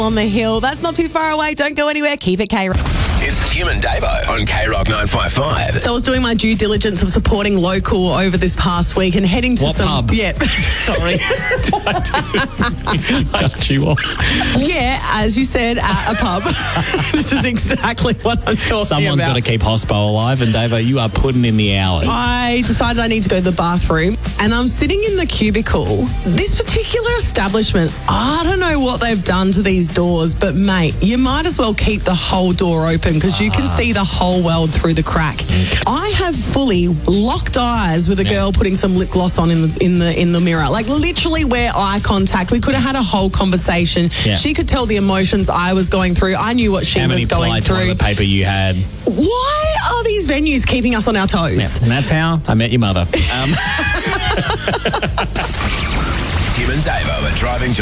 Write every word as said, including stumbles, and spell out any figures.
on the hill. That's not too far away. Don't go anywhere. Keep it K-Rock. It's Kim and Davo on K Rock nine five five. So I was doing my due diligence of supporting local over this past week and heading to What some... pub? Yeah. Sorry. I cut you off. Yeah, as you said, at a pub. This is exactly what I'm talking Someone's about. got to keep Hospo alive, and Davo, you are putting in the hours. I decided I need to go to the bathroom and I'm sitting in the cubicle. This particular establishment, I don't know what they've done to these doors, but mate, you might as well keep the whole door open because you can see the whole world through the crack. I have fully locked eyes with a girl putting some lip gloss on in the in the in the mirror. Like literally wear eye contact. We could have had a whole conversation. Yeah. She could tell the emotions I was going through. I knew what she How many was going ply through. toilet paper you had? Why are these venues keeping us on our toes? Yeah, and that's how I met your mother. Um, Kim and Davo are driving